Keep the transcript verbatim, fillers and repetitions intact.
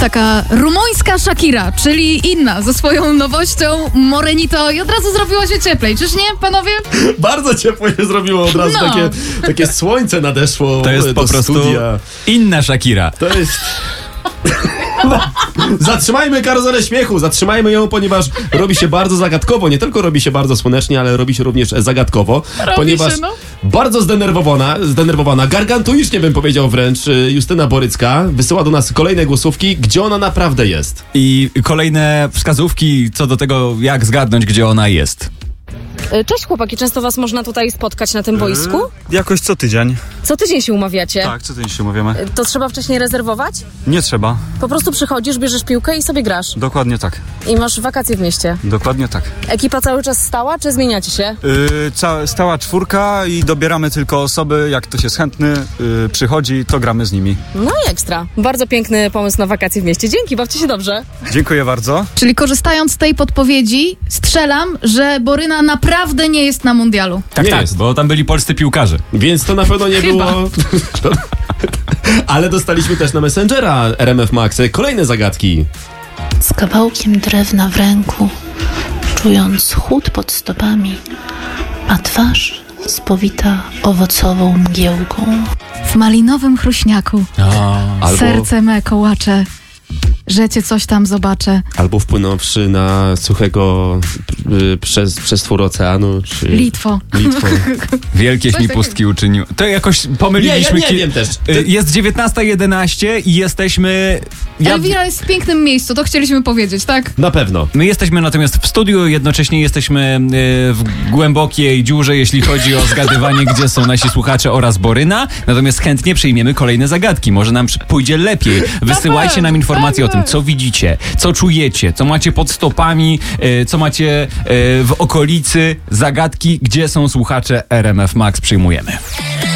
taka rumuńska Shakira, czyli inna, ze swoją nowością Morenito i od razu zrobiło się cieplej. Czyż nie, panowie? Bardzo ciepło się zrobiło, od razu No. takie, takie słońce nadeszło To jest do po prostu studia. inna Shakira. To jest... Zatrzymajmy karuzelę śmiechu, zatrzymajmy ją, ponieważ robi się bardzo zagadkowo. Nie tylko robi się bardzo słonecznie, ale robi się również zagadkowo. Robi ponieważ się, no. bardzo zdenerwowana, zdenerwowana, gargantuicznie bym powiedział wręcz, y, Justyna Borycka wysyła do nas kolejne głosówki, gdzie ona naprawdę jest. I kolejne wskazówki co do tego, jak zgadnąć, gdzie ona jest. Cześć chłopaki, często was można tutaj spotkać na tym boisku? Jakoś co tydzień. Co tydzień się umawiacie? Tak, co tydzień się umawiamy. To trzeba wcześniej rezerwować? Nie trzeba. Po prostu przychodzisz, bierzesz piłkę i sobie grasz. Dokładnie tak. I masz wakacje w mieście. Dokładnie tak. Ekipa cały czas stała, czy zmieniacie się? Yy, ca- stała czwórka i dobieramy tylko osoby, jak ktoś jest chętny, yy, przychodzi, to gramy z nimi. No i ekstra. Bardzo piękny pomysł na wakacje w mieście. Dzięki, bawcie się dobrze. Dziękuję bardzo. Czyli korzystając z tej podpowiedzi, strzelam, że Boryna naprawdę nie jest na mundialu. Tak, Nie tak, jest. bo tam byli polscy piłkarze. Więc to na pewno nie Chyba. było... Ale dostaliśmy też na Messengera R M F Max kolejne zagadki. Z kawałkiem drewna w ręku, czując chłód pod stopami, a twarz spowita owocową mgiełką. W malinowym chruśniaku Albo, serce me kołacze, że cię coś tam zobaczę. albo wpłynąwszy na suchego y, przez, przez twór oceanu, czy... Litwo. Litwo. Wielkieś Coś mi takiego. pustki uczynił. To jakoś Nie, ja pomyliliśmy. nie ki- wiem też. Y, Jest dziewiętnasta jedenaście i jesteśmy... Ja... Elwira jest w pięknym miejscu, to chcieliśmy powiedzieć, tak? Na pewno. My jesteśmy natomiast w studiu, jednocześnie jesteśmy y, w głębokiej dziurze, jeśli chodzi o zgadywanie, gdzie są nasi słuchacze oraz Boryna. Natomiast chętnie przyjmiemy kolejne zagadki. Może nam przy- pójdzie lepiej. Wysyłajcie nam informacje o tym, co widzicie, co czujecie, co macie pod stopami, y, co macie y, w okolicy. Zagadki, gdzie są słuchacze R M F Max, przyjmujemy.